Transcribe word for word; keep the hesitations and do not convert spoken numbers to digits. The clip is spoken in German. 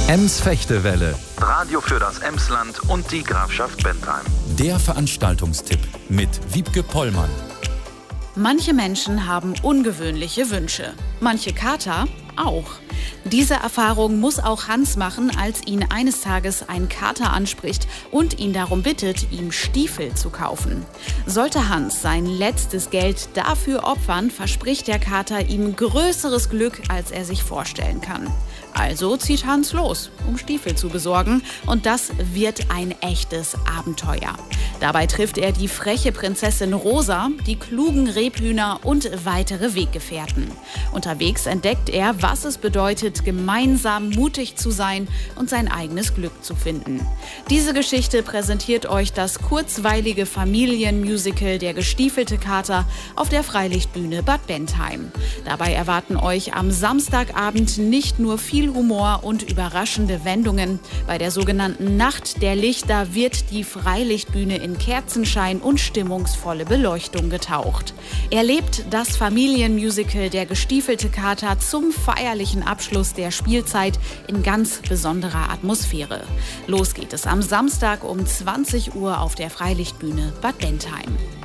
Ems-Fechtewelle, Radio für das Emsland und die Grafschaft Bentheim. der Veranstaltungstipp mit Wiebke Pollmann. Manche Menschen haben ungewöhnliche Wünsche. Manche Kater auch. Diese Erfahrung muss auch Hans machen, als ihn eines Tages ein Kater anspricht und ihn darum bittet, ihm Stiefel zu kaufen. Sollte Hans sein letztes Geld dafür opfern, verspricht der Kater ihm größeres Glück, als er sich vorstellen kann. Also zieht Hans los, um Stiefel zu besorgen, und das wird ein echtes Abenteuer. Dabei trifft er die freche Prinzessin Rosa, die klugen Rebhühner und weitere Weggefährten. Unterwegs entdeckt er, was es bedeutet, gemeinsam mutig zu sein und sein eigenes Glück zu finden. Diese Geschichte präsentiert euch das kurzweilige Familienmusical Der gestiefelte Kater auf der Freilichtbühne Bad Bentheim. Dabei erwarten euch am Samstagabend nicht nur viel Humor und überraschende Wendungen. Bei der sogenannten Nacht der Lichter wird die Freilichtbühne in Kerzenschein und stimmungsvolle Beleuchtung getaucht. Erlebt das Familienmusical Der gestiefelte Kater zum feierlichen Abschluss der Spielzeit in ganz besonderer Atmosphäre. Los geht es am Samstag um zwanzig Uhr auf der Freilichtbühne Bad Bentheim.